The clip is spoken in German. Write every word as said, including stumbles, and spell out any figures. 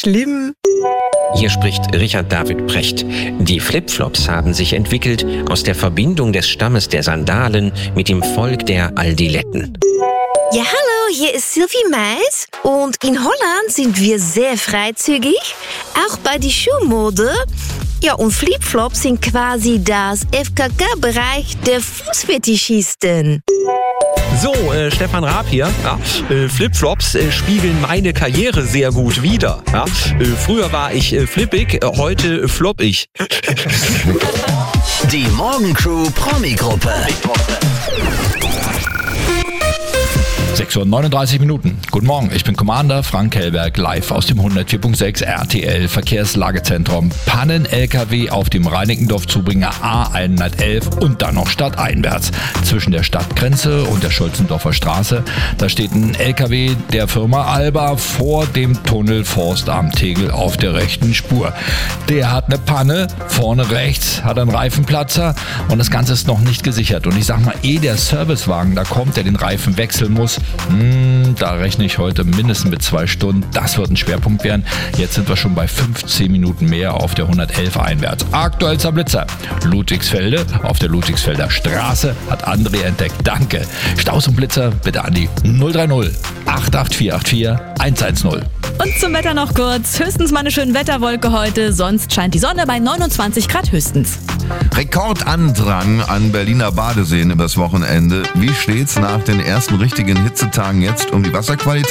schlimm. Hier spricht Richard David Precht. Die Flipflops haben sich entwickelt aus der Verbindung des Stammes der Sandalen mit dem Volk der Aldiletten. Ja, hallo, hier ist Sylvie Mais und in Holland sind wir sehr freizügig, auch bei der Schuhmode. Ja, und Flipflops sind quasi das F K K-Bereich der Fußfetischisten. So, äh, Stefan Raab hier. Ja, äh, Flipflops äh, spiegeln meine Karriere sehr gut wider. Ja, äh, früher war ich äh, flippig, äh, heute äh, flopp ich. Die Morgencrew Promi-Gruppe. sechs Uhr neununddreißig Minuten. Guten Morgen, ich bin Commander Frank Hellberg, live aus dem hundertvier Punkt sechs R T L Verkehrslagezentrum. Pannen-L K W auf dem Reinickendorf-Zubringer A hundertelf und dann noch stadteinwärts. Zwischen der Stadtgrenze und der Scholzendorfer Straße, da steht ein L K W der Firma Alba vor dem Tunnel Forstamt Tegel auf der rechten Spur. Der hat eine Panne, vorne rechts hat einen Reifenplatzer und das Ganze ist noch nicht gesichert. Und ich sag mal, ehe der Servicewagen da kommt, der den Reifen wechseln muss, Hm, da rechne ich heute mindestens mit zwei Stunden. Das wird ein Schwerpunkt werden. Jetzt sind wir schon bei fünfzehn Minuten mehr auf der hundertelf einwärts. Aktuellster Blitzer. Ludwigsfelde auf der Ludwigsfelder Straße hat André entdeckt. Danke. Staus und Blitzer bitte an die null drei null acht acht vier acht vier eins eins null. Und zum Wetter noch kurz. Höchstens mal eine schöne Wetterwolke heute. Sonst scheint die Sonne bei neunundzwanzig Grad höchstens. Rekordandrang an Berliner Badeseen übers Wochenende. Wie steht's nach den ersten richtigen Hitzetagen jetzt um die Wasserqualität?